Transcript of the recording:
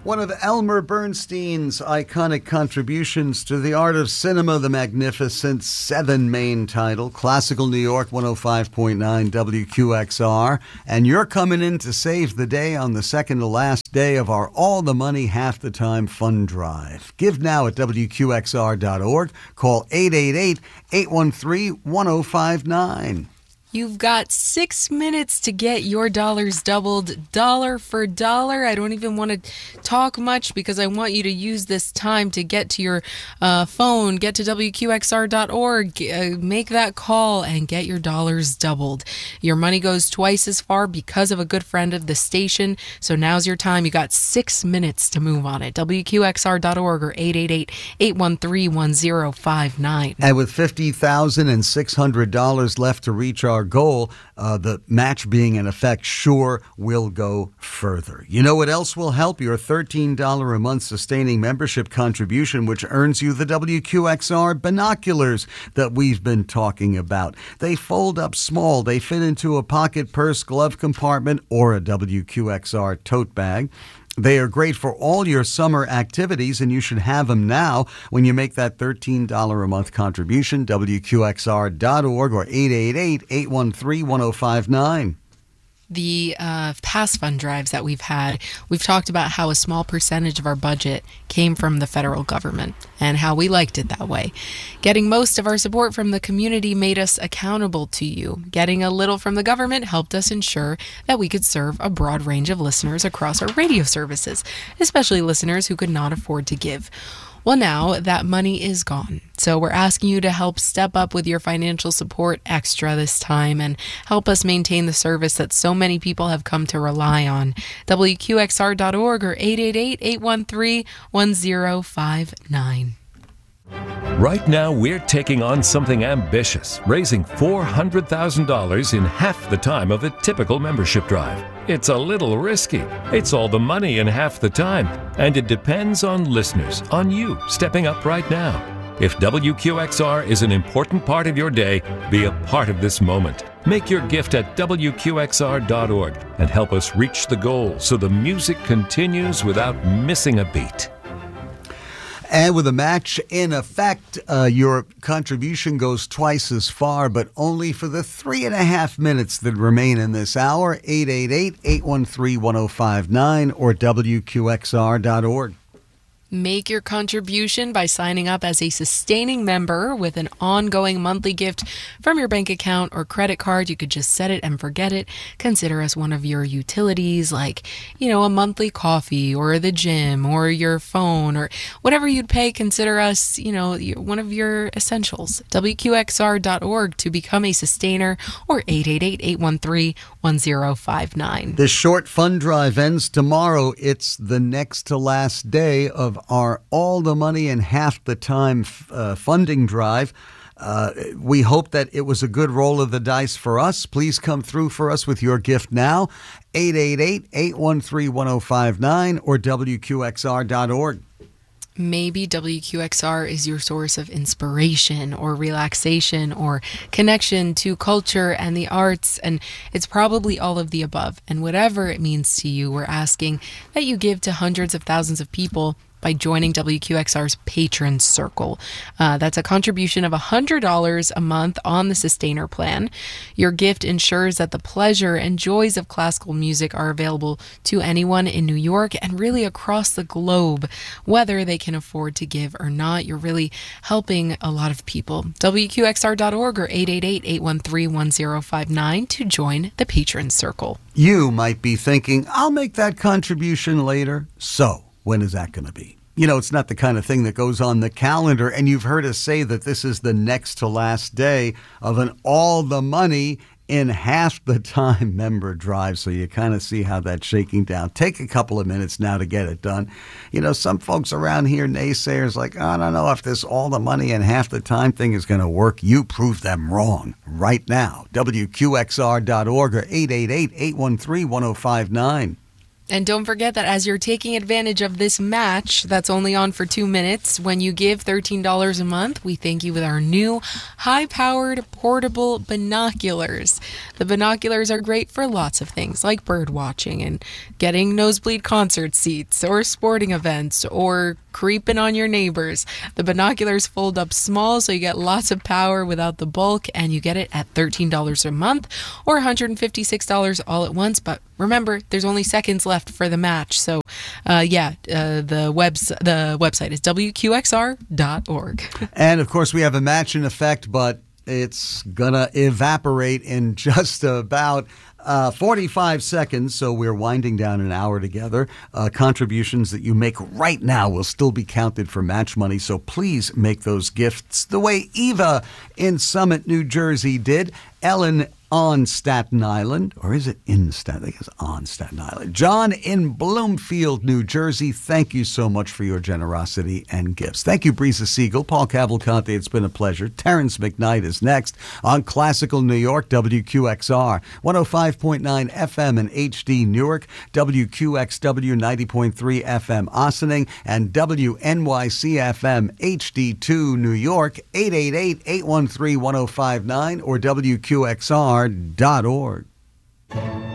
One of Elmer Bernstein's iconic contributions to the art of cinema, the magnificent Seven main title, Classical New York 105.9 WQXR. And you're coming in to save the day on the second to last day of our All the Money, Half the Time fund drive. Give now at WQXR.org. Call 888-813-1059. You've got 6 minutes to get your dollars doubled, dollar for dollar. I don't even want to talk much because I want you to use this time to get to your phone, get to WQXR.org, make that call, and get your dollars doubled. Your money goes twice as far because of a good friend of the station. So now's your time. You got 6 minutes to move on it. WQXR.org or 888-813-1059. And with $50,600 left to reach our goal, the match being in effect, sure will go further. You know what else will help? Your $13 a month sustaining membership contribution, which earns you the WQXR binoculars that we've been talking about. They fold up small. They fit into a pocket, purse, glove compartment, or a WQXR tote bag. They are great for all your summer activities, and you should have them now when you make that $13 a month contribution. WQXR.org or 888-813-1059. The past fund drives that we've had, we've talked about how a small percentage of our budget came from the federal government and how we liked it that way. Getting most of our support from the community made us accountable to you. Getting a little from the government helped us ensure that we could serve a broad range of listeners across our radio services, especially listeners who could not afford to give. Well, now that money is gone. So we're asking you to help step up with your financial support extra this time and help us maintain the service that so many people have come to rely on. WQXR.org or 888-813-1059. Right now, we're taking on something ambitious, raising $400,000 in half the time of a typical membership drive. It's a little risky. It's all the money in half the time, and it depends on listeners, on you stepping up right now. If WQXR is an important part of your day, be a part of this moment. Make your gift at WQXR.org and help us reach the goal so the music continues without missing a beat. And with a match in effect, your contribution goes twice as far, but only for the 3.5 minutes that remain in this hour. 888-813-1059 or WQXR.org. Make your contribution by signing up as a sustaining member with an ongoing monthly gift from your bank account or credit card. You could just set it and forget it. Consider us one of your utilities, like, a monthly coffee or the gym or your phone or whatever you'd pay. Consider us, one of your essentials. WQXR.org to become a sustainer or 888-813-1059. This short fund drive ends tomorrow. It's the next to last day of our All the Money in Half the Time funding drive. We hope that it was a good roll of the dice for us. Please come through for us with your gift now. 888-813-1059 or WQXR.org. Maybe WQXR is your source of inspiration or relaxation or connection to culture and the arts, and it's probably all of the above. And whatever it means to you, we're asking that you give to hundreds of thousands of people by joining WQXR's Patron Circle. That's a contribution of $100 a month on the Sustainer plan. Your gift ensures that the pleasure and joys of classical music are available to anyone in New York and really across the globe, whether they can afford to give or not. You're really helping a lot of people. WQXR.org or 888-813-1059 to join the Patron Circle. You might be thinking, I'll make that contribution later. So, when is that going to be? It's not the kind of thing that goes on the calendar, and you've heard us say that this is the next to last day of an All the Money in Half the Time member drive, so you kind of see how that's shaking down. Take a couple of minutes now to get it done. Some folks around here, naysayers, like, I don't know if this All the Money in Half the Time thing is going to work. You prove them wrong right now. WQXR.org or 888-813-1059. And don't forget that as you're taking advantage of this match that's only on for 2 minutes, when you give $13 a month, we thank you with our new high-powered portable binoculars. The binoculars are great for lots of things, like bird watching and getting nosebleed concert seats or sporting events or creeping on your neighbors. The binoculars fold up small, so you get lots of power without the bulk, and you get it at $13 a month or $156 all at once. But remember, there's only seconds left for the match. So, the website is WQXR.org. And, of course, we have a match in effect, but it's going to evaporate in just about 45 seconds, so we're winding down an hour together. Contributions that you make right now will still be counted for match money, so please make those gifts the way Eva in Summit, New Jersey did. Ellen on Staten Island, or is it in Staten? I think it's on Staten Island. John in Bloomfield, New Jersey, thank you so much for your generosity and gifts. Thank you, Brisa Siegel, Paul Cavalcante, it's been a pleasure. Terrence McKnight is next on Classical New York, WQXR, 105.9 FM in HD Newark, WQXW 90.3 FM Ossining, and WNYC FM HD2 New York, 888-813-1059 or WQXR.org.